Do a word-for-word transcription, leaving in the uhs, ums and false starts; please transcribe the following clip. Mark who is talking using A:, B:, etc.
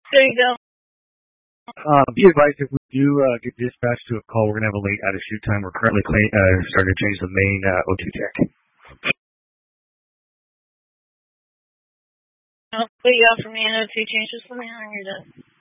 A: There you go.
B: Uh, be advised, if we do uh, get dispatched to a call, we're going to have a late out-of-shoot time. We're currently clean, uh, starting to change the main uh, O two tech.
A: I'll put you out for me and O two changes. Let me know when you're done.